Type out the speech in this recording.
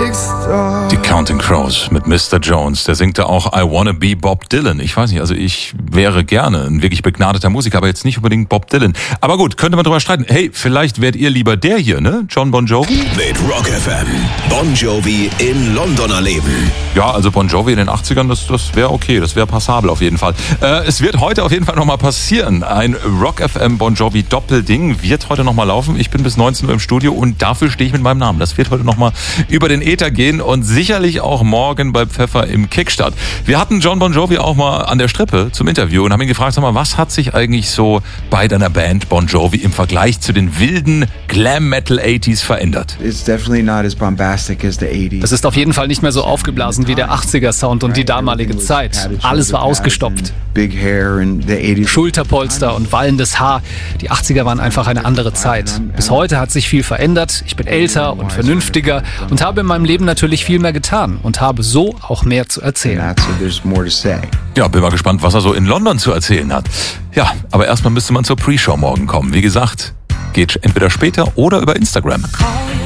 Die Counting Crows mit Mr. Jones. Der singt da auch I Wanna Be Bob Dylan. Ich weiß nicht, also ich wäre gerne ein wirklich begnadeter Musiker, aber jetzt nicht unbedingt Bob Dylan. Aber gut, könnte man drüber streiten. Hey, vielleicht wärt ihr lieber der hier, ne? John Bon Jovi? Mit Rock FM. Bon Jovi in London erleben. Ja, also Bon Jovi in den 80ern, das wäre okay, das wäre passabel auf jeden Fall. Es wird heute auf jeden Fall nochmal passieren. Ein Rock FM Bon Jovi Doppelding wird heute nochmal laufen. Ich bin bis 19 Uhr im Studio und dafür stehe ich mit meinem Namen. Das wird heute nochmal über den Äther gehen und sicherlich auch morgen bei Pfeffer im Kickstart. Wir hatten John Bon Jovi auch mal an der Strippe zum Interview und haben ihn gefragt, sag mal, was hat sich eigentlich so bei deiner Band Bon Jovi im Vergleich zu den wilden Glam-Metal-80s verändert? Es ist auf jeden Fall nicht mehr so aufgeblasen wie der 80er-Sound und die damalige Zeit. Alles war ausgestopft. Schulterpolster und wallendes Haar. Die 80er waren einfach eine andere Zeit. Bis heute hat sich viel verändert. Ich bin älter und vernünftiger und habe in meinem Leben natürlich viel mehr getan und habe so auch mehr zu erzählen. Ja, bin mal gespannt, was er so in London zu erzählen hat. Ja, aber erstmal müsste man zur Pre-Show morgen kommen. Wie gesagt, geht entweder später oder über Instagram.